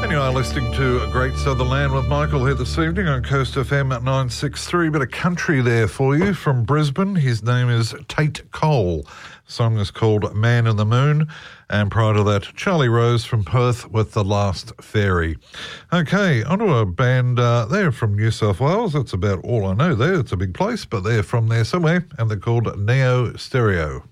And you are listening to Great Southern Land with Michael here this evening on Coast FM at 963. Bit of country there for you from Brisbane. His name is Tate Cole. The song is called Man in the Moon. And prior to that, Charlie Rose from Perth with The Last Fairy. Okay, onto a band. They're from New South Wales. That's about all I know there. It's a big place, but they're from there somewhere. And they're called Neo Stereo.